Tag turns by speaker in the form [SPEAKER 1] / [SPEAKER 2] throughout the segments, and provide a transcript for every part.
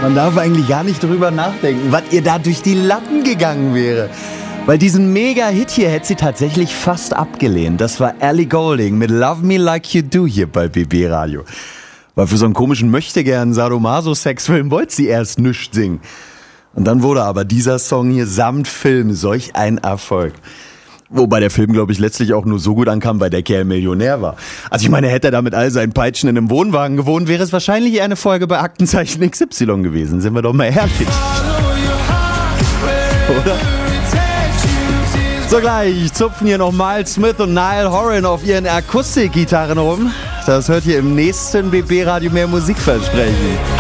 [SPEAKER 1] Man darf eigentlich gar nicht drüber nachdenken, was ihr da durch die Latten gegangen wäre. Weil diesen Mega-Hit hier hätte sie tatsächlich fast abgelehnt. Das war Ellie Goulding mit Love Me Like You Do hier bei BB Radio. Weil für so einen komischen Möchtegern Sadomaso-Sexfilm wollte sie erst nichts singen. Und dann wurde aber dieser Song hier samt Film solch ein Erfolg. Wobei der Film, glaube ich, letztlich auch nur so gut ankam, weil der Kerl Millionär war. Also ich meine, hätte er da mit all seinen Peitschen in einem Wohnwagen gewohnt, wäre es wahrscheinlich eher eine Folge bei Aktenzeichen XY gewesen. Sind wir doch mal ehrlich. Oder? So, gleich zupfen hier nochmal Smith und Niall Horan auf ihren Akustikgitarren rum. Das hört ihr im nächsten BB Radio mehr Musikversprechen.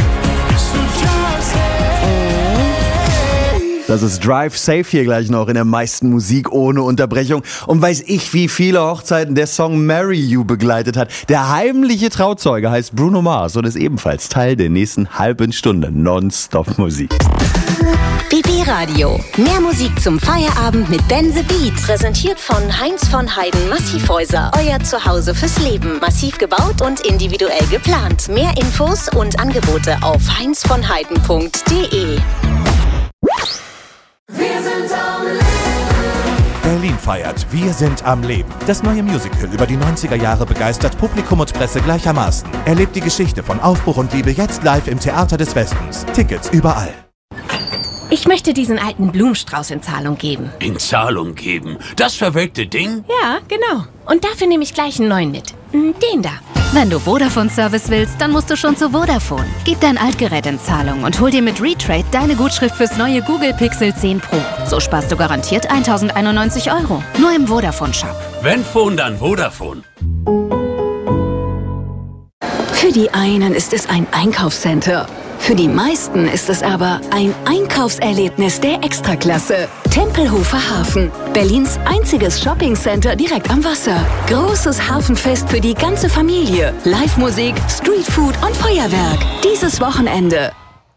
[SPEAKER 1] Das ist Drive Safe hier gleich noch in der meisten Musik ohne Unterbrechung. Und weiß ich, wie viele Hochzeiten der Song Marry You begleitet hat. Der heimliche Trauzeuge heißt Bruno Mars und ist ebenfalls Teil der nächsten halben Stunde Non-Stop-Musik.
[SPEAKER 2] BB Radio. Mehr Musik zum Feierabend mit Ben the Beat. Präsentiert von Heinz von Heiden Massivhäuser. Euer Zuhause fürs Leben. Massiv gebaut und individuell geplant. Mehr Infos und Angebote auf heinzvonheiden.de.
[SPEAKER 3] Berlin feiert Wir sind am Leben. Das neue Musical über die 90er Jahre begeistert Publikum und Presse gleichermaßen. Erlebt die Geschichte von Aufbruch und Liebe jetzt live im Theater des Westens. Tickets überall.
[SPEAKER 4] Ich möchte diesen alten Blumenstrauß in Zahlung geben.
[SPEAKER 5] In Zahlung geben? Das verwelkte Ding?
[SPEAKER 4] Ja, genau. Und dafür nehme ich gleich einen neuen mit. Den da.
[SPEAKER 6] Wenn du Vodafone-Service willst, dann musst du schon zu Vodafone. Gib dein Altgerät in Zahlung und hol dir mit Retrade deine Gutschrift fürs neue Google Pixel 10 Pro. So sparst du garantiert 1.091 €. Nur im Vodafone-Shop.
[SPEAKER 5] Wenn Phone, dann Vodafone.
[SPEAKER 7] Für die einen ist es ein Einkaufscenter. Für die meisten ist es aber ein Einkaufserlebnis der Extraklasse. Tempelhofer Hafen. Berlins einziges Shoppingcenter direkt am Wasser. Großes Hafenfest für die ganze Familie. Live-Musik, Streetfood und Feuerwerk. Dieses Wochenende.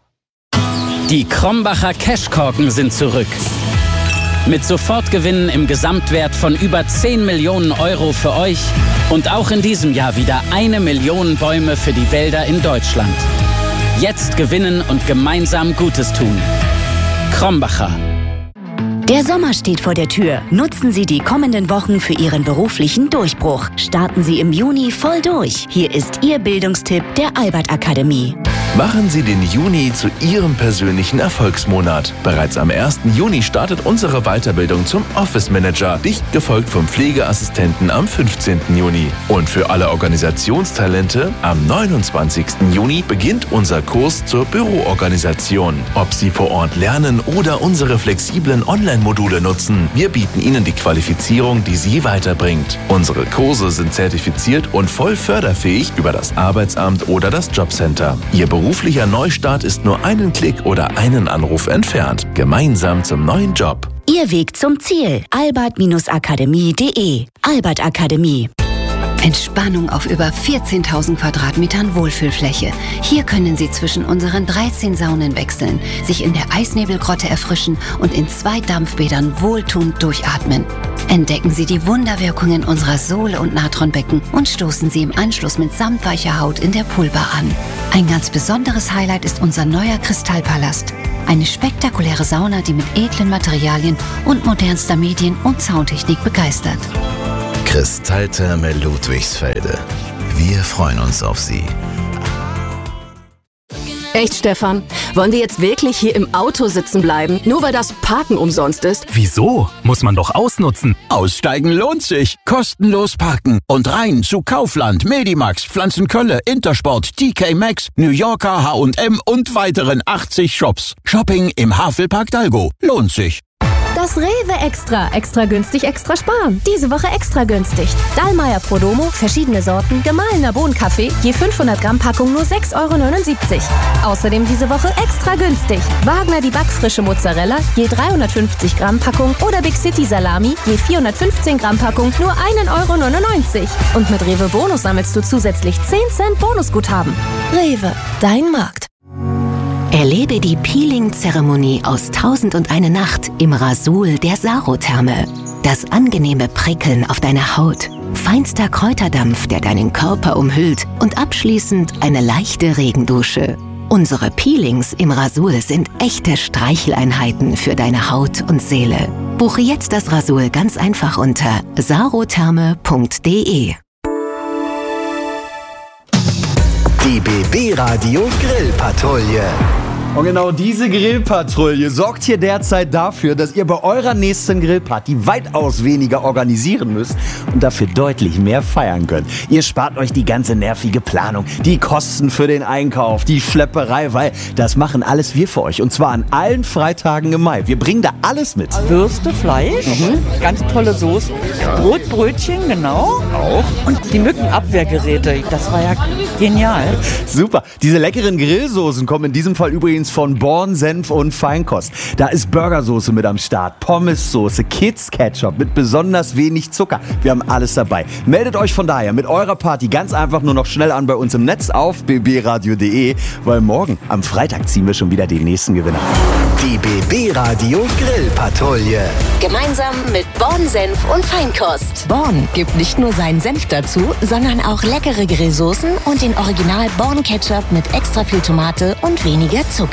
[SPEAKER 8] Die Krombacher Cashkorken sind zurück. Mit Sofortgewinnen im Gesamtwert von über 10 Millionen € für euch. Und auch in diesem Jahr wieder 1 Million Bäume für die Wälder in Deutschland. Jetzt gewinnen und gemeinsam Gutes tun. Krombacher.
[SPEAKER 2] Der Sommer steht vor der Tür. Nutzen Sie die kommenden Wochen für Ihren beruflichen Durchbruch. Starten Sie im Juni voll durch. Hier ist Ihr Bildungstipp der Albert Akademie.
[SPEAKER 9] Machen Sie den Juni zu Ihrem persönlichen Erfolgsmonat. Bereits am 1. Juni startet unsere Weiterbildung zum Office Manager, dicht gefolgt vom Pflegeassistenten am 15. Juni. Und für alle Organisationstalente, am 29. Juni beginnt unser Kurs zur Büroorganisation. Ob Sie vor Ort lernen oder unsere flexiblen Online-Module nutzen, wir bieten Ihnen die Qualifizierung, die Sie weiterbringt. Unsere Kurse sind zertifiziert und voll förderfähig über das Arbeitsamt oder das Jobcenter. Ihr beruflicher Neustart ist nur einen Klick oder einen Anruf entfernt. Gemeinsam zum neuen Job.
[SPEAKER 2] Ihr Weg zum Ziel. albert-akademie.de. Albert Akademie.
[SPEAKER 6] Entspannung auf über 14.000 Quadratmetern Wohlfühlfläche. Hier können Sie zwischen unseren 13 Saunen wechseln, sich in der Eisnebelgrotte erfrischen und in 2 Dampfbädern wohltuend durchatmen. Entdecken Sie die Wunderwirkungen unserer Sohle- und Natronbecken und stoßen Sie im Anschluss mit samtweicher Haut in der Poolbar an. Ein ganz besonderes Highlight ist unser neuer Kristallpalast. Eine spektakuläre Sauna, die mit edlen Materialien und modernster Medien- und Soundtechnik begeistert.
[SPEAKER 10] Kristalltherme Ludwigsfelde. Wir freuen uns auf Sie.
[SPEAKER 11] Echt, Stefan? Wollen wir jetzt wirklich hier im Auto sitzen bleiben, nur weil das Parken umsonst ist?
[SPEAKER 12] Wieso? Muss man doch ausnutzen.
[SPEAKER 13] Aussteigen lohnt sich. Kostenlos parken. Und rein zu Kaufland, Medimax, Pflanzenkölle, Intersport, TK Maxx, New Yorker, H&M und weiteren 80 Shops. Shopping im Havelpark Dalgo. Lohnt sich.
[SPEAKER 14] Das Rewe Extra. Extra günstig, extra sparen. Diese Woche extra günstig. Dallmayr Prodomo, verschiedene Sorten, gemahlener Bohnenkaffee, je 500 Gramm Packung nur 6,79 €. Außerdem diese Woche extra günstig. Wagner die backfrische Mozzarella, je 350 Gramm Packung oder Big City Salami, je 415 Gramm Packung nur 1,99 €. Und mit Rewe Bonus sammelst du zusätzlich 10 Cent Bonusguthaben. Rewe, dein Markt.
[SPEAKER 2] Erlebe die Peeling-Zeremonie aus 1001 Nacht im Rasul der Sarotherme. Das angenehme Prickeln auf deiner Haut, feinster Kräuterdampf, der deinen Körper umhüllt und abschließend eine leichte Regendusche.
[SPEAKER 6] Unsere Peelings im Rasul sind echte Streicheleinheiten für deine Haut und Seele. Buche jetzt das Rasul ganz einfach unter sarotherme.de.
[SPEAKER 10] Die BB Radio Grillpatrouille.
[SPEAKER 1] Und genau diese Grillpatrouille sorgt hier derzeit dafür, dass ihr bei eurer nächsten Grillparty weitaus weniger organisieren müsst und dafür deutlich mehr feiern könnt. Ihr spart euch die ganze nervige Planung, die Kosten für den Einkauf, die Schlepperei, weil das machen alles wir für euch. Und zwar an allen Freitagen im Mai. Wir bringen da alles mit.
[SPEAKER 15] Würste, Fleisch, ganz tolle Soßen, Brot, Brötchen, genau.
[SPEAKER 1] Auch.
[SPEAKER 15] Und die Mückenabwehrgeräte, das war ja genial.
[SPEAKER 1] Super. Diese leckeren Grillsoßen kommen in diesem Fall übrigens von Born Senf und Feinkost. Da ist Burgersoße mit am Start, Pommessoße, Kids Ketchup mit besonders wenig Zucker. Wir haben alles dabei. Meldet euch von daher mit eurer Party ganz einfach nur noch schnell an bei uns im Netz auf bbradio.de, weil morgen am Freitag ziehen wir schon wieder den nächsten Gewinner.
[SPEAKER 10] Die BB Radio Grillpatrouille.
[SPEAKER 2] Gemeinsam mit Born Senf und Feinkost. Born gibt nicht nur seinen Senf dazu, sondern auch leckere Grillsoßen und den Original Born Ketchup mit extra viel Tomate und weniger Zucker.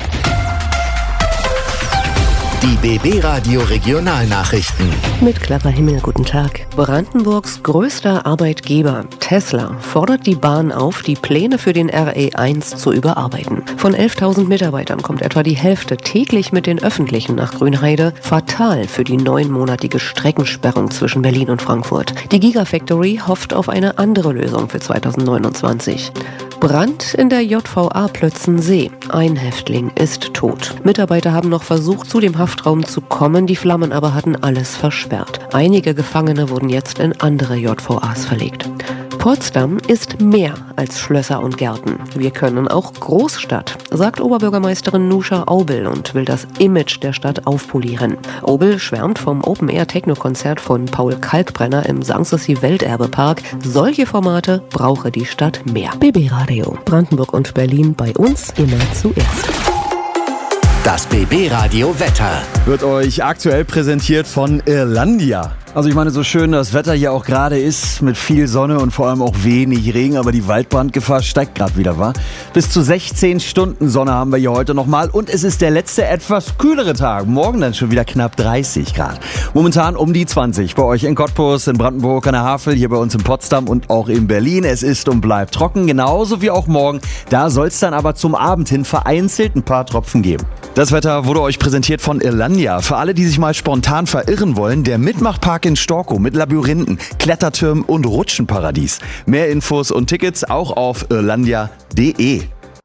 [SPEAKER 10] Die BB Radio Regionalnachrichten.
[SPEAKER 16] Mit Clara Himmel, guten Tag. Brandenburgs größter Arbeitgeber, Tesla, fordert die Bahn auf, die Pläne für den RE1 zu überarbeiten. Von 11.000 Mitarbeitern kommt etwa die Hälfte täglich mit den Öffentlichen nach Grünheide. Fatal für die 9-monatige Streckensperrung zwischen Berlin und Frankfurt. Die Gigafactory hofft auf eine andere Lösung für 2029. Brand in der JVA Plötzensee. Ein Häftling ist tot. Mitarbeiter haben noch versucht, zu dem Haftraum zu kommen, die Flammen aber hatten alles versperrt. Einige Gefangene wurden jetzt in andere JVAs verlegt. Potsdam ist mehr als Schlösser und Gärten. Wir können auch Großstadt, sagt Oberbürgermeisterin Nusha Aubel und will das Image der Stadt aufpolieren. Aubel schwärmt vom Open-Air-Techno-Konzert von Paul Kalkbrenner im Sanssouci Welterbepark. Solche Formate brauche die Stadt mehr. BB Radio, Brandenburg und Berlin, bei uns immer zuerst.
[SPEAKER 10] Das BB Radio Wetter
[SPEAKER 1] wird euch aktuell präsentiert von Irlandia. Also ich meine, so schön das Wetter hier auch gerade ist, mit viel Sonne und vor allem auch wenig Regen, aber die Waldbrandgefahr steigt gerade wieder, wa? Bis zu 16 Stunden Sonne haben wir hier heute nochmal und es ist der letzte etwas kühlere Tag. Morgen dann schon wieder knapp 30 Grad. Momentan um die 20 bei euch in Cottbus, in Brandenburg an der Havel, hier bei uns in Potsdam und auch in Berlin. Es ist und bleibt trocken, genauso wie auch morgen. Da soll es dann aber zum Abend hin vereinzelt ein paar Tropfen geben. Das Wetter wurde euch präsentiert von Irlandia. Für alle, die sich mal spontan verirren wollen, der Mitmachpark in Storkow mit Labyrinthen, Klettertürmen und Rutschenparadies. Mehr Infos und Tickets auch auf irlandia.de.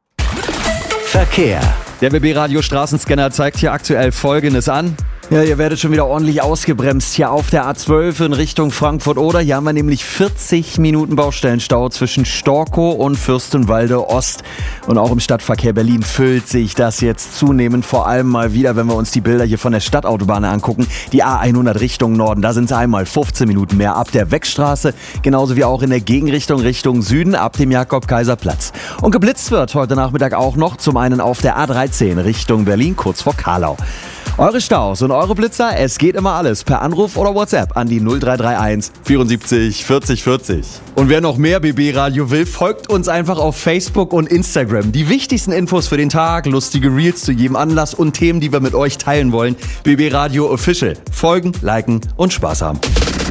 [SPEAKER 10] Verkehr.
[SPEAKER 1] Der BB Radio Straßenscanner zeigt hier aktuell Folgendes an. Ja, ihr werdet schon wieder ordentlich ausgebremst hier auf der A12 in Richtung Frankfurt-Oder. Hier haben wir nämlich 40 Minuten Baustellenstau zwischen Storkow und Fürstenwalde Ost. Und auch im Stadtverkehr Berlin füllt sich das jetzt zunehmend, vor allem mal wieder, wenn wir uns die Bilder hier von der Stadtautobahn angucken. Die A100 Richtung Norden, da sind es einmal 15 Minuten mehr ab der Weckstraße, genauso wie auch in der Gegenrichtung Richtung Süden ab dem Jakob-Kaiser-Platz. Und geblitzt wird heute Nachmittag auch noch, zum einen auf der A13 Richtung Berlin, kurz vor Karlau. Eure Staus und eure Blitzer, es geht immer alles per Anruf oder WhatsApp an die 0331 74 40 40. Und wer noch mehr BB Radio will, folgt uns einfach auf Facebook und Instagram. Die wichtigsten Infos für den Tag, lustige Reels zu jedem Anlass und Themen, die wir mit euch teilen wollen. BB Radio Official. Folgen, liken und Spaß haben.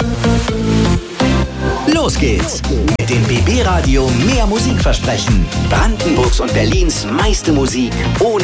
[SPEAKER 10] Los geht's mit dem BB Radio mehr Musikversprechen. Brandenburgs und Berlins meiste Musik ohne